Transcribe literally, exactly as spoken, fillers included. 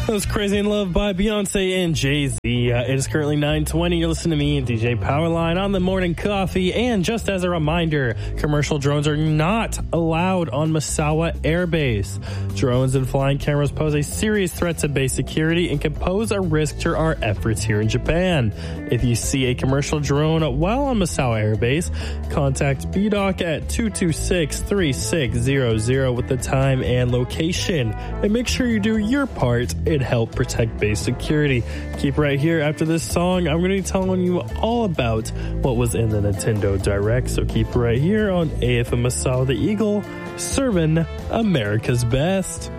That was Crazy in Love by Beyonce and Jay-Z. Uh, it is currently nine twenty. You're listening to me and D J Powerline on the Morning Coffee. And just as a reminder, commercial drones are not allowed on Misawa Air Base. Drones and flying cameras pose a serious threat to base security and can pose a risk to our efforts here in Japan. If you see a commercial drone while on Misawa Air Base, contact B D O C at two two six, three six zero zero with the time and location. And make sure you do your part and help protect base security. Keep right here. After this song, I'm going to be telling you all about what was in the Nintendo Direct. So keep right here on A F M Misawa the Eagle, serving America's best.